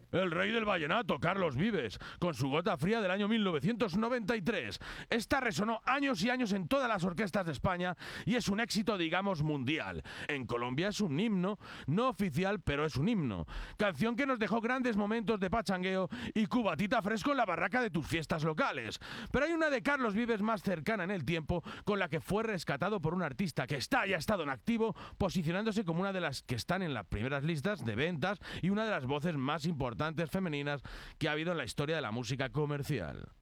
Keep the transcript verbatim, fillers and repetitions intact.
El rey del vallenato, Carlos Vives, con su Gota Fría del año mil novecientos noventa y tres. Esta resonó años y años en todas las orquestas de España y es un éxito, digamos, mundial. En Colombia es un himno, no oficial, pero es un himno. Canción que nos dejó grandes momentos de pachangueo y cubatita fresco en la barraca de tus fiestas locales. Pero hay una de Carlos Vives más cercana en el tiempo, con la que fue rescatado por un artista que está y ha estado en activo, posicionándose como una de las que están en las primeras listas de ventas y una de las voces más importantes femeninas que ha habido en la historia de la música comercial.